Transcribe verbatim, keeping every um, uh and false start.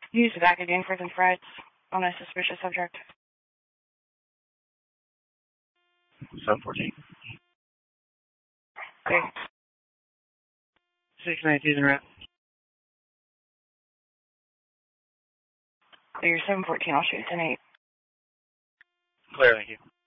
Use the back again for some threats on a suspicious subject. seven fourteen. Okay. six nineteen, right? So you're seven fourteen, I'll shoot ten eight. Clear, thank you.